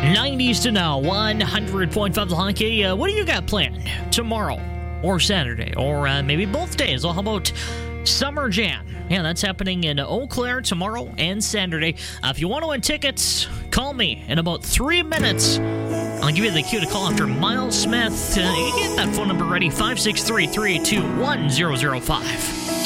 90s to now, 100.5 The Hockey. What do you got planned tomorrow or Saturday or maybe both days? Well, how about Summer Jam? Yeah, that's happening in Eau Claire tomorrow and Saturday. If you want to win tickets, call me in about 3 minutes. I'll give you the cue to call after Miles Smith. You get that phone number ready, 563-321-0005.